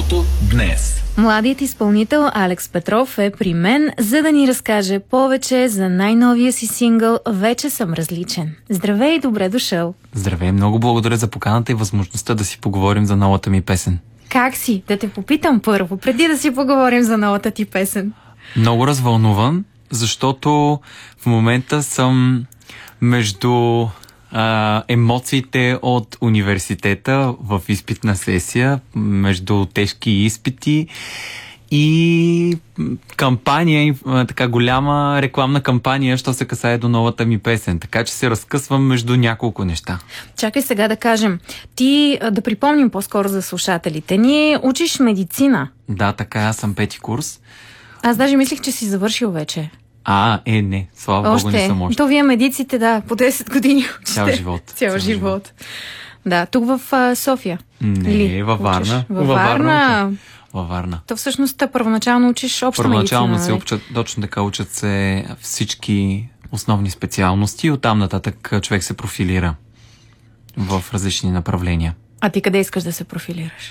Радиото днес. Младият изпълнител Алекс Петров е при мен, за да ни разкаже повече за най-новия си сингъл "Вече съм различен". Здравей и добре дошъл! Здравей, много благодаря за поканата и възможността да си поговорим за новата ми песен. Как си? Да те попитам първо, преди да си поговорим за новата ти песен. Много развълнуван, защото в момента съм между емоциите от университета в изпитна сесия, между тежки изпити и кампания, така голяма рекламна кампания, що се касае до новата ми песен. Така че се разкъсвам между няколко неща. Чакай сега да кажем. Ти, да припомним по-скоро за слушателите. Ние учиш медицина. Да, така, аз съм 5-ти курс. Аз даже мислих, че си завършил вече. Не, слава Богу, не съм още. То вие медиците, да, по 10 години учите. Цял живот. Цял живот. Да, тук в София. Не, във Варна. Във Варна. Във Варна. То всъщност първоначално учиш обща първоначално медицина. Първоначално се учат, точно така, учат се всички основни специалности и оттам нататък човек се профилира в различни направления. А ти къде искаш да се профилираш?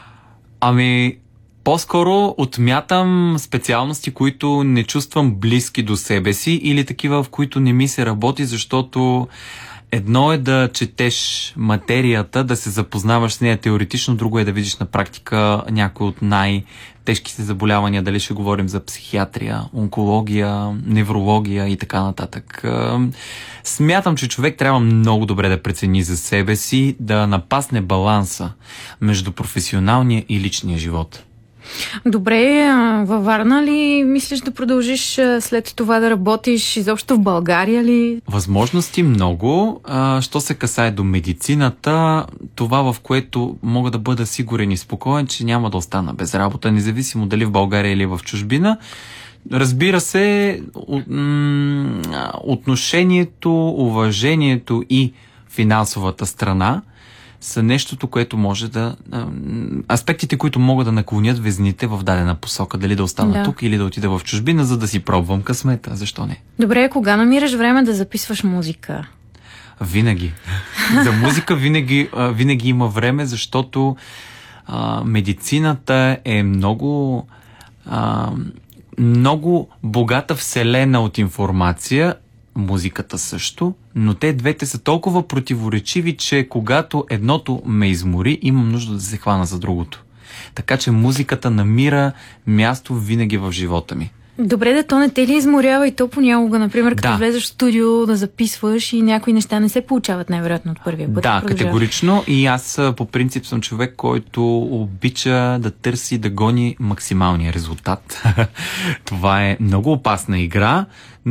По-скоро отмятам специалности, които не чувствам близки до себе си или такива, в които не ми се работи, защото едно е да четеш материята, да се запознаваш с нея теоретично, друго е да видиш на практика някои от най-тежките заболявания, дали ще говорим за психиатрия, онкология, неврология и така нататък. Смятам, че човек трябва много добре да прецени за себе си, да напасне баланса между професионалния и личния живот. Добре, във Варна ли мислиш да продължиш след това да работиш изобщо в България ли? Възможности много. Що се касае до медицината, това, в което мога да бъда сигурен и спокоен, че няма да остана без работа, независимо дали в България или в чужбина. Разбира се, отношението, уважението и финансовата страна са нещото, което може да... аспектите, които могат да наклонят везните в дадена посока. Дали да остана тук или да отида в чужбина, за да си пробвам късмета. Защо не? Добре, кога намираш време да записваш музика? Винаги. За музика винаги има време, защото медицината е много богата вселена от информация, музиката също, но те двете са толкова противоречиви, че когато едното ме измори, имам нужда да се хвана за другото. Така че музиката намира място винаги в живота ми. Добре, да то не те ли изморява и то понякога, например, като влезеш в студио да записваш и някои неща не се получават най-вероятно от първия път. Да, категорично, и аз по принцип съм човек, който обича да търси, да гони максималния резултат. Това е много опасна игра,